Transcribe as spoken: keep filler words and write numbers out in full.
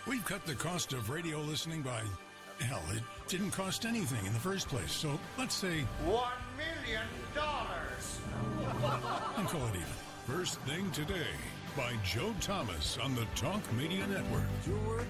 We've cut the cost of radio listening by, hell, it didn't cost anything in the first place. So let's say one million dollars. And call it even. First Thing Today by Joe Thomas on the Talk Media Network. Your